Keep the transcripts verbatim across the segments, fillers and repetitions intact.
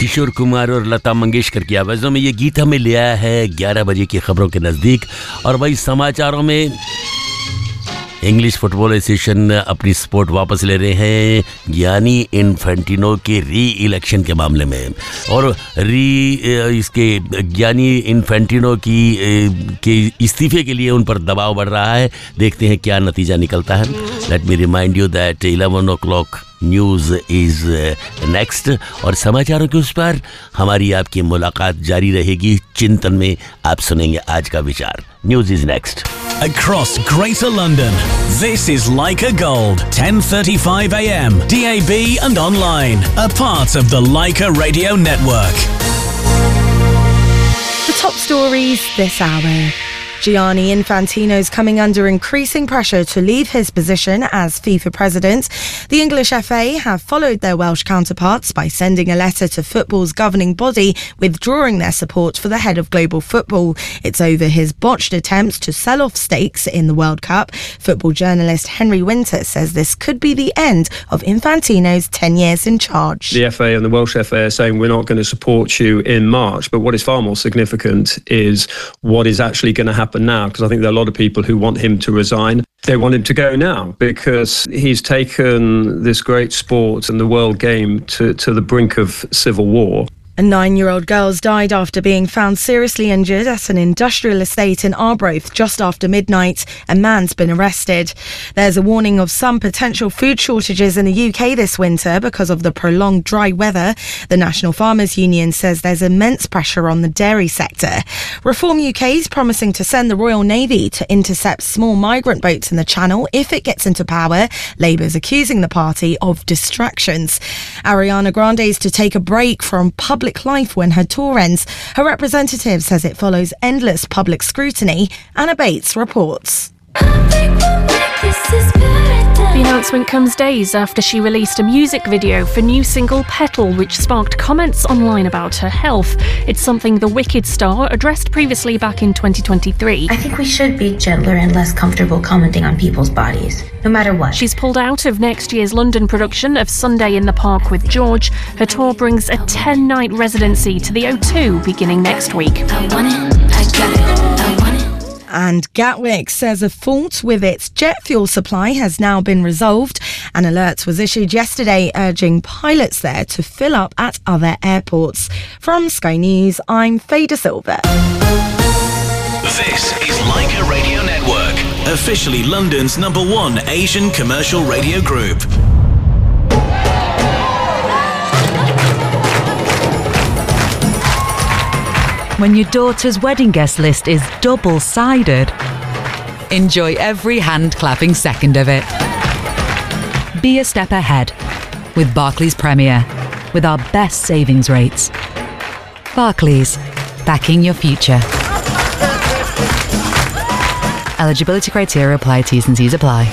किशोर कुमार और लता मंगेशकर की आवाज़ों में ये गीत हमें ले आया है ग्यारह बजे की खबरों के नज़दीक। और भाई समाचारों में इंग्लिश फुटबॉल एसोसिएशन अपनी सपोर्ट वापस ले रहे हैं गियानी इन्फेंटिनो के री इलेक्शन के मामले में। और री इसके गियानी इन्फेंटिनो की के इस्तीफे के लिए उन पर दबाव बढ़ रहा है। देखते हैं क्या नतीजा निकलता है। Let me remind you that eleven O clock news is next. और समाचारों के उस पर हमारी आपकी मुलाकात जारी रहेगी। चिंतन में आप सुनेंगे आज का विचार। News is next. Across Greater London, this is Leica Gold, ten thirty-five a m, D A B and online, a part of the Leica Radio Network. The top stories this hour. Gianni Infantino is coming under increasing pressure to leave his position as FIFA president. The English F A have followed their Welsh counterparts by sending a letter to football's governing body withdrawing their support for the head of global football. It's over his botched attempts to sell off stakes in the World Cup. Football journalist Henry Winter says this could be the end of Infantino's ten years in charge. The F A and the Welsh F A are saying we're not going to support you in March, but what is far more significant is what is actually going to happen now, because I think there are a lot of people who want him to resign. They want him to go now because he's taken this great sport and the world game to, to the brink of civil war. A nine-year-old girl's died after being found seriously injured at an industrial estate in Arbroath just after midnight. A man's been arrested. There's a warning of some potential food shortages in the U K this winter because of the prolonged dry weather. The National Farmers Union says there's immense pressure on the dairy sector. Reform U K is promising to send the Royal Navy to intercept small migrant boats in the Channel if it gets into power. Labour's accusing the party of distractions. Ariana Grande is to take a break from public life when her tour ends. Her representative says it follows endless public scrutiny. Anna Bates reports. The announcement comes days after she released a music video for new single Petal, which sparked comments online about her health. It's something the Wicked star addressed previously back in twenty twenty-three. I think we should be gentler and less comfortable commenting on people's bodies, no matter what. She's pulled out of next year's London production of Sunday in the Park with George. Her tour brings a ten-night residency to the O two beginning next week. I want it, I got it, I want it. And Gatwick says a fault with its jet fuel supply has now been resolved. An alert was issued yesterday urging pilots there to fill up at other airports. From Sky News, I'm Faye De Silva. This is Leica Radio Network, officially London's number one Asian commercial radio group. When your daughter's wedding guest list is double-sided, enjoy every hand-clapping second of it. Be a step ahead with Barclays Premier, with our best savings rates. Barclays, backing your future. Eligibility criteria apply, T's and C's apply.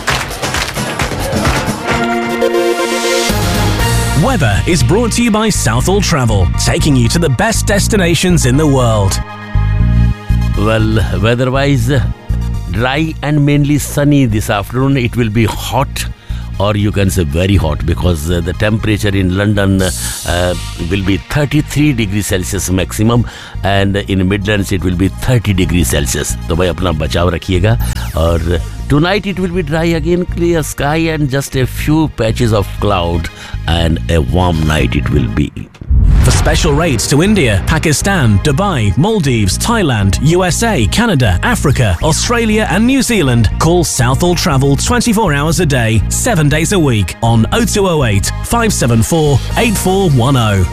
Weather is brought to you by Southall Travel, taking you to the best destinations in the world. Well, weather-wise, dry and mainly sunny this afternoon. It will be hot, or you can say very hot, because uh, the temperature in London uh, will be thirty-three degrees Celsius maximum, and in Midlands it will be thirty degrees Celsius. तो भाई अपना बचाव रखिएगा. और tonight it will be dry again, clear sky and just a few patches of cloud, and a warm night it will be. For special rates to India, Pakistan, Dubai, Maldives, Thailand, U S A, Canada, Africa, Australia and New Zealand, call Southall Travel twenty-four hours a day, seven days a week on oh two oh eight, five seven four, eight four one oh.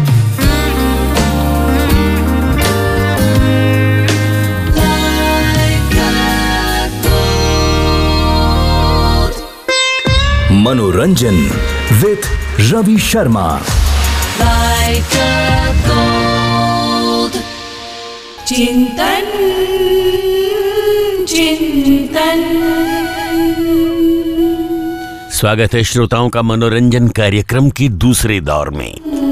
Manoranjan with Ravi Sharma. Leica Gold. Chintan, Chintan. स्वागत है श्रोताओं का मनोरंजन कार्यक्रम की दूसरे दौर में.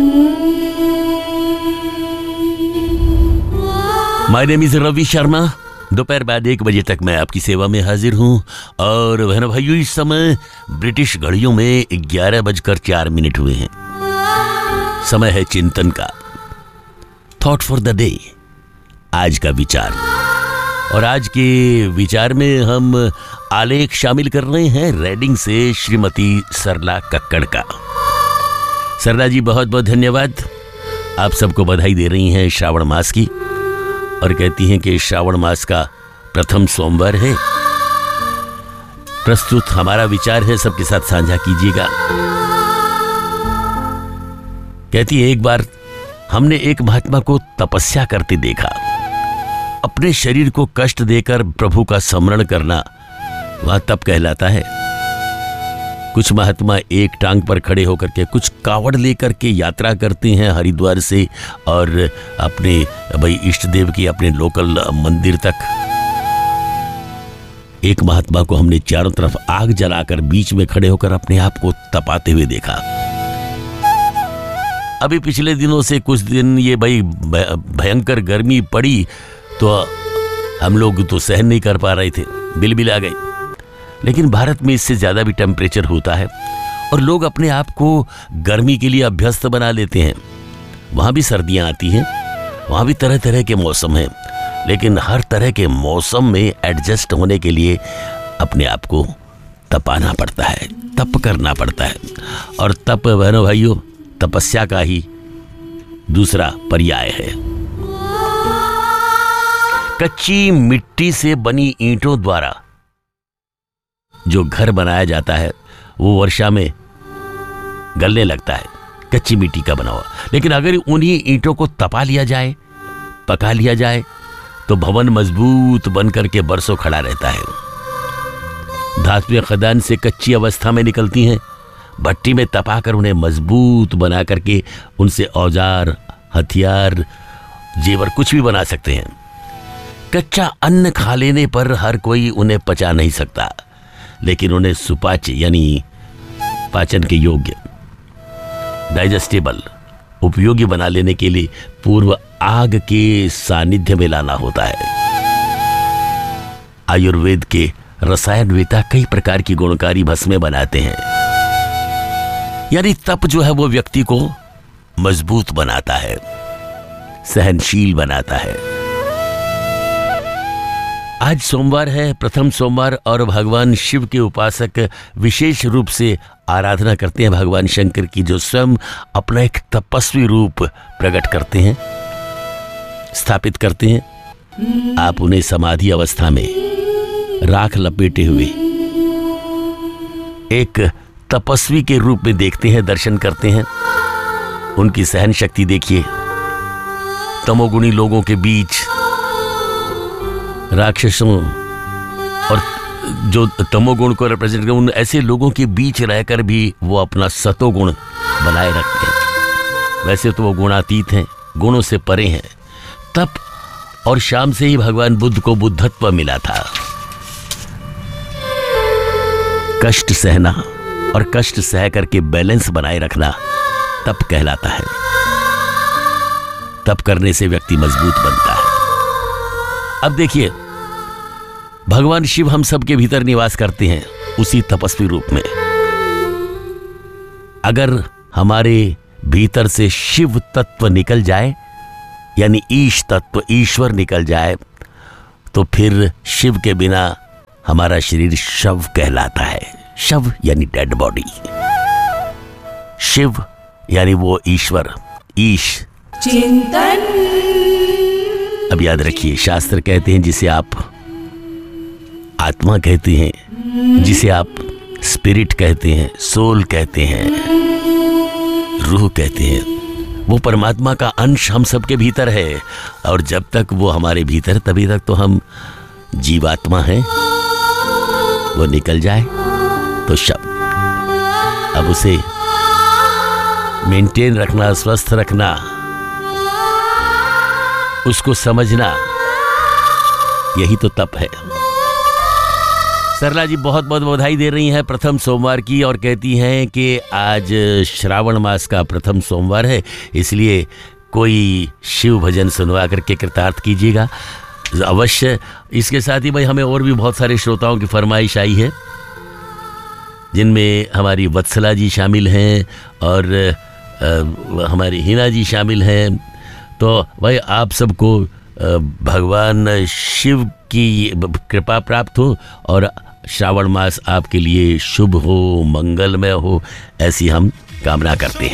My name is Ravi Sharma. दोपहर बाद एक बजे तक मैं आपकी सेवा में हाजिर हूं. और बहनों भाइयों, इस समय ब्रिटिश घड़ियों में ग्यारह बजकर चार मिनट हुए हैं. समय है चिंतन का। थॉट फॉर द डे, आज का विचार। और आज के विचार में हम आलेख शामिल कर रहे हैं रेडिंग से श्रीमती सरला कक्कड़ का। सरला जी बहुत बहुत धन्यवाद। आप सबको बधाई दे रही हैं श्रावण मास की और कहती हैं कि श्रावण मास का प्रथम सोमवार है। प्रस्तुत हमारा विचार है, सबके साथ साझा कीजिएगा। कहती है, एक बार हमने एक महात्मा को तपस्या करते देखा। अपने शरीर को कष्ट देकर प्रभु का स्मरण करना वह तप कहलाता है। कुछ महात्मा एक टांग पर खड़े होकर के, कुछ कावड़ लेकर के यात्रा करते हैं हरिद्वार से और अपने भाई इष्ट देव की अपने लोकल मंदिर तक। एक महात्मा को हमने चारों तरफ आग जलाकर बीच में खड़े होकर अपने आप को तपाते हुए देखा। अभी पिछले दिनों से कुछ दिन ये भाई भयंकर गर्मी पड़ी तो हम लोग तो सहन नहीं कर पा रहे थे, बिल बिल आ गई। लेकिन भारत में इससे ज्यादा भी टेम्परेचर होता है और लोग अपने आप को गर्मी के लिए अभ्यस्त बना लेते हैं। वहां भी सर्दियां आती हैं, वहां भी तरह तरह के मौसम हैं, लेकिन हर तरह के मौसम में एडजस्ट होने के लिए अपने आप को तपाना पड़ता है, तप करना पड़ता है। और तप बहनों भाइयों तपस्या का ही दूसरा पर्याय है। कच्ची मिट्टी से बनी ईंटों द्वारा जो घर बनाया जाता है वो वर्षा में गलने लगता है, कच्ची मिट्टी का बना हुआ। लेकिन अगर उन्हीं ईंटों को तपा लिया जाए, पका लिया जाए, तो भवन मजबूत बनकर के बरसों खड़ा रहता है। धातुएं खदान से कच्ची अवस्था में निकलती हैं, भट्टी में तपाकर उन्हें मजबूत बना करके उनसे औजार, हथियार, जेवर कुछ भी बना सकते हैं। कच्चा अन्न खा लेने पर हर कोई उन्हें पचा नहीं सकता, लेकिन उन्हें सुपाच्य यानी पाचन के योग्य, डाइजेस्टेबल, उपयोगी बना लेने के लिए पूर्व आग के सानिध्य में लाना होता है। आयुर्वेद के रसायनवेता कई प्रकार की गुणकारी भस्में बनाते हैं। यानी तप जो है वो व्यक्ति को मजबूत बनाता है, सहनशील बनाता है। आज सोमवार है, प्रथम सोमवार, और भगवान शिव के उपासक विशेष रूप से आराधना करते हैं भगवान शंकर की, जो स्वयं अपना एक तपस्वी रूप प्रकट करते हैं, स्थापित करते हैं। आप उन्हें समाधि अवस्था में राख लपेटे हुए एक तपस्वी के रूप में देखते हैं, दर्शन करते हैं। उनकी सहन शक्ति देखिए। तमोगुणी लोगों के बीच, राक्षसों और जो तमोगुण को रिप्रेजेंट कर, उन ऐसे लोगों के बीच रहकर भी वो अपना सतोगुण बनाए रखते हैं। वैसे तो वो गुणातीत हैं, गुणों से परे हैं। तप और शाम से ही भगवान बुद्ध को बुद्धत्व मिला था। कष्ट सहना और कष्ट सह करके बैलेंस बनाए रखना तप कहलाता है। तप करने से व्यक्ति मजबूत बनता है। अब देखिए, भगवान शिव हम सब के भीतर निवास करते हैं उसी तपस्वी रूप में। अगर हमारे भीतर से शिव तत्व निकल जाए, यानी ईश तत्व, ईश्वर निकल जाए, तो फिर शिव के बिना हमारा शरीर शव कहलाता है। शव यानी डेड बॉडी, शिव यानी वो ईश्वर, ईश, चिंतन। अब याद रखिए, शास्त्र कहते हैं जिसे आप आत्मा कहते हैं, जिसे आप स्पिरिट कहते हैं, सोल कहते हैं, रूह कहते हैं, वो परमात्मा का अंश हम सबके भीतर है। और जब तक वो हमारे भीतर, तभी तक तो हम जीवात्मा हैं। वो निकल जाए तो शब्द। अब उसे मेंटेन रखना, स्वस्थ रखना, उसको समझना, यही तो तप है। सरला जी बहुत बहुत बधाई दे रही हैं प्रथम सोमवार की, और कहती हैं कि आज श्रावण मास का प्रथम सोमवार है, इसलिए कोई शिव भजन सुनवा करके कृतार्थ कीजिएगा अवश्य। इसके साथ ही भाई हमें और भी बहुत सारे श्रोताओं की फरमाइश आई है, जिनमें हमारी वत्सला जी शामिल हैं, और आ, हमारी हिना जी शामिल हैं। तो भाई आप सबको भगवान शिव की कृपा प्राप्त हो और श्रावण मास आपके लिए शुभ हो, मंगलमय हो, ऐसी हम कामना करते हैं।